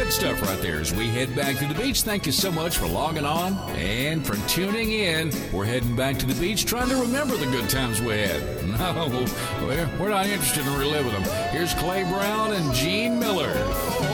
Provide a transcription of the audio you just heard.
good stuff right there as we head back to the beach. Thank you so much for logging on and for tuning in. We're heading back to the beach trying to remember the good times we had. No, we're not interested in reliving them. Here's Clay Brown and Gene Miller.